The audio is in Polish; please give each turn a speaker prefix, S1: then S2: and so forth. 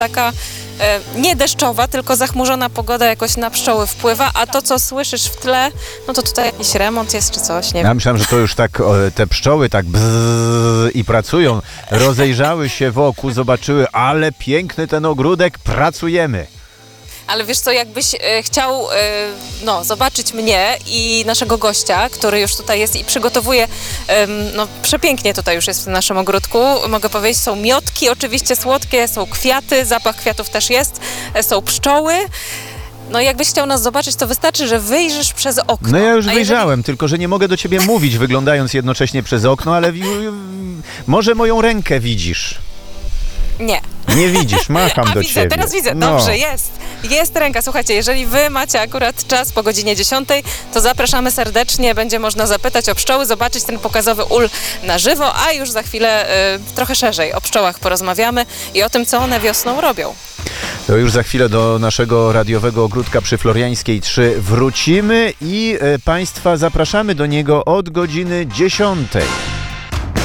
S1: taka nie deszczowa, tylko zachmurzona pogoda jakoś na pszczoły wpływa, a to, co słyszysz w tle, no to tutaj jakiś remont jest czy coś, nie
S2: Ja
S1: wiem.
S2: myślałem, że to już tak te pszczoły tak i pracują, rozejrzały się wokół, zobaczyły, ale piękny ten ogródek, pracujemy.
S1: Ale wiesz co, jakbyś chciał zobaczyć mnie i naszego gościa, który już tutaj jest i przygotowuje, przepięknie tutaj już jest w naszym ogródku, mogę powiedzieć, są miotki oczywiście słodkie, są kwiaty, zapach kwiatów też jest, są pszczoły. No jakbyś chciał nas zobaczyć, to wystarczy, że wyjrzysz przez okno.
S2: No ja już
S1: A
S2: wyjrzałem, tylko że nie mogę do ciebie mówić, wyglądając jednocześnie przez okno, ale może moją rękę widzisz.
S1: Nie.
S2: Nie widzisz, macham do
S1: widzę,
S2: ciebie.
S1: teraz widzę.
S2: No.
S1: Dobrze, jest ręka. Słuchajcie, jeżeli wy macie akurat czas po godzinie 10, to zapraszamy serdecznie. Będzie można zapytać o pszczoły, zobaczyć ten pokazowy ul na żywo, a już za chwilę trochę szerzej o pszczołach porozmawiamy i o tym, co one wiosną robią.
S2: To już za chwilę do naszego radiowego ogródka przy Floriańskiej 3 wrócimy i Państwa zapraszamy do niego od godziny 10.